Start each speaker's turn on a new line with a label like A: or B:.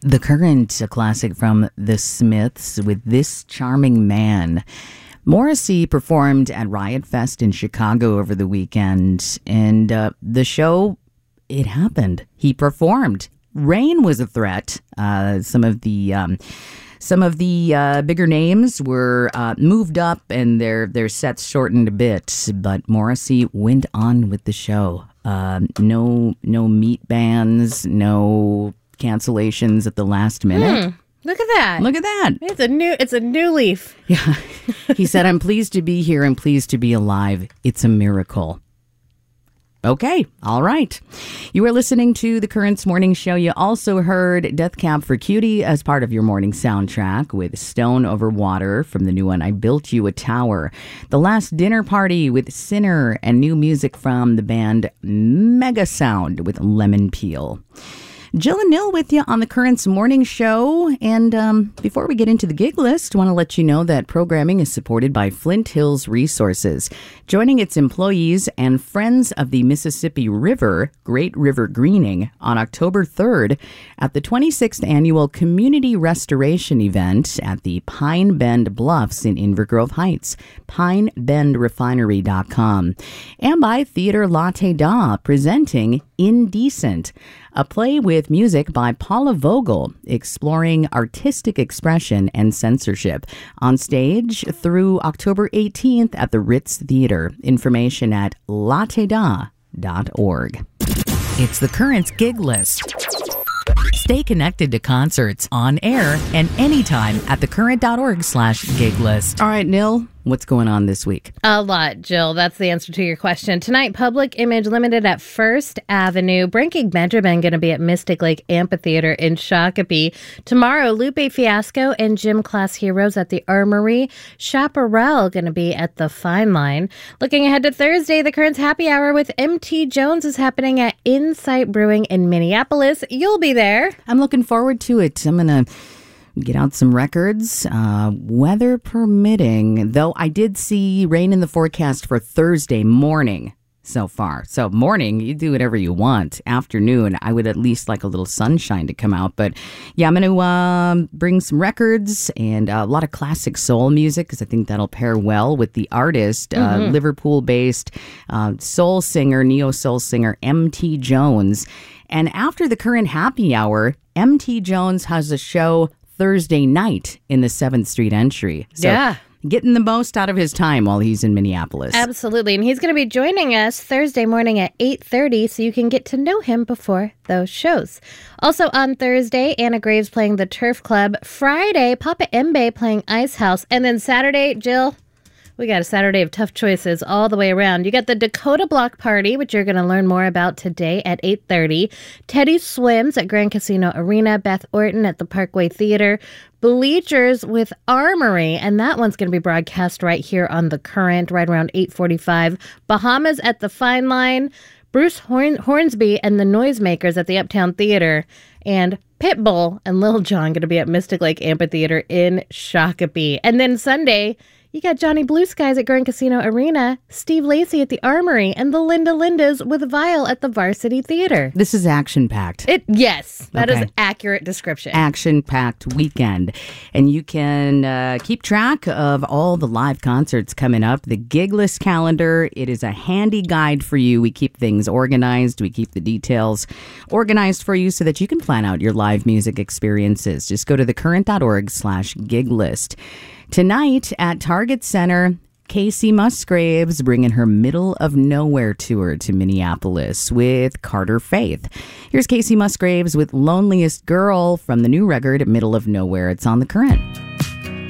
A: The Current, a classic from The Smiths with This Charming Man. Morrissey performed at Riot Fest in Chicago over the weekend, and the show, it happened. He performed. Rain was a threat. Some of the bigger names were moved up and their sets shortened a bit, but Morrissey went on with the show. No meat bans, no cancellations at the last minute.
B: Look at that.
A: Look at that.
B: It's a new leaf.
A: Yeah. He said, I'm pleased to be here and pleased to be alive. It's a miracle. Okay. All right. You were listening to The Currents Morning Show. You also heard Death Cab for Cutie as part of your morning soundtrack with Stone Over Water from the new one, I Built You a Tower. The Last Dinner Party with Sinner, and new music from the band Mega Sound with Lemon Peel. Jill and Nil with you on the Currents Morning Show. And before we get into the gig list, I want to let you know that programming is supported by Flint Hills Resources. Joining its employees and friends of the Mississippi River, Great River Greening, on October 3rd at the 26th Annual Community Restoration Event at the Pine Bend Bluffs in Inver Grove Heights, pinebendrefinery.com. And by Theater Latte Da, presenting Indecent, a play with music by Paula Vogel, exploring artistic expression and censorship, on stage through October 18th at the Ritz Theater. Information at latteda.org. It's the Currents gig list. Stay connected to concerts on air and anytime at thecurrent.org/gig list. All right, Nil, what's going on this week?
B: A lot, Jill. That's the answer to your question. Tonight, Public Image Limited at First Avenue. Breaking Benjamin going to be at Mystic Lake Amphitheater in Shakopee. Tomorrow, Lupe Fiasco and Gym Class Heroes at the Armory. Chaparral going to be at the Fine Line. Looking ahead to Thursday, the Currents Happy Hour with MT Jones is happening at Insight Brewing in Minneapolis. You'll be there.
A: I'm looking forward to it. I'm going to get out some records, weather permitting, though I did see rain in the forecast for Thursday morning so far. So morning, you do whatever you want. Afternoon, I would at least like a little sunshine to come out. But yeah, I'm going to bring some records and a lot of classic soul music because I think that'll pair well with the artist, Liverpool-based soul singer, neo-soul singer, MT Jones. And after the Current Happy Hour, MT Jones has a show Thursday night in the 7th Street Entry. So
B: yeah.
A: Getting the most out of his time while he's in Minneapolis.
B: Absolutely. And he's going to be joining us Thursday morning at 8:30, so you can get to know him before those shows. Also on Thursday, Anna Graves playing the Turf Club. Friday, Papa Embe playing Ice House. And then Saturday, Jill, we got a Saturday of tough choices all the way around. You got the Dakota Block Party, which you're going to learn more about today at 8:30. Teddy Swims at Grand Casino Arena. Beth Orton at the Parkway Theater. Bleachers with Armory, and that one's going to be broadcast right here on The Current, right around 8:45. Bahamas at the Fine Line. Bruce Hornsby and the Noisemakers at the Uptown Theater. And Pitbull and Lil Jon going to be at Mystic Lake Amphitheater in Shakopee. And then Sunday, you got Johnny Blue Skies at Grand Casino Arena, Steve Lacy at the Armory, and the Linda Lindas with Vile at the Varsity Theater.
A: This is action-packed.
B: Yes, that is accurate description.
A: Action-packed weekend. And you can keep track of all the live concerts coming up. The gig list calendar, it is a handy guide for you. We keep things organized. We keep the details organized for you so that you can plan out your live music experiences. Just go to thecurrent.org/gig list. Tonight at Target Center, Casey Musgraves bringing her Middle of Nowhere tour to Minneapolis with Carter Faith. Here's Casey Musgraves with Loneliest Girl from the new record, Middle of Nowhere. It's on The Current.